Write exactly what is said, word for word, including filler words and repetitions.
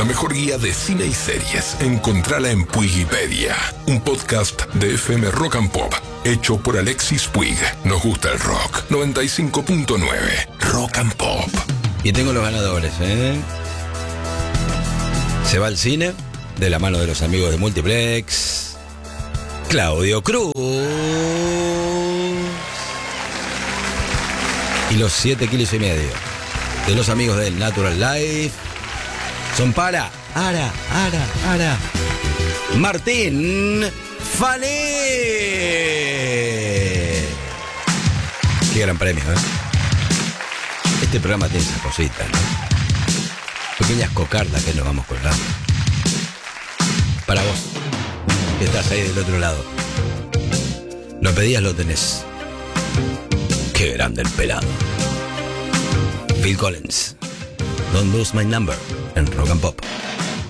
mejor guía de cine y series. Encontrala en Puigipedia, un podcast de F M Rock and Pop, hecho por Alexis Puig. Nos gusta el rock. noventa y cinco punto nueve Rock and Pop. Y tengo los ganadores, ¿eh? Se va al cine, de la mano de los amigos de Multiplex, Claudio Cruz. Y los siete kilos y medio de los amigos del Natural Life son para Ara, Ara, Ara, Martín Fané. Qué gran premio, ¿eh? Este programa tiene esas cositas, ¿no? Pequeñas cocardas que nos vamos colgando. Para vos, que estás ahí del otro lado. Lo pedías, lo tenés. Qué grande el pelado. Phil Collins, Don't Lose My Number, en Rock and Pop.